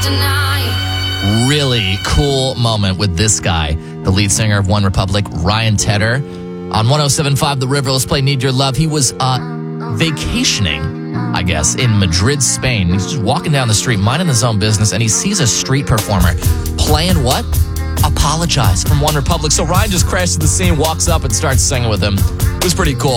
Really cool moment with this guy, the lead singer of One Republic, Ryan Tedder. On 107.5 The River, let's play Need Your Love. He was vacationing, I guess, in Madrid, Spain. He's just walking down the street, minding his own business, and he sees a street performer playing what? Apologize from One Republic. So Ryan just crashes the scene, walks up, and starts singing with him. It was pretty cool.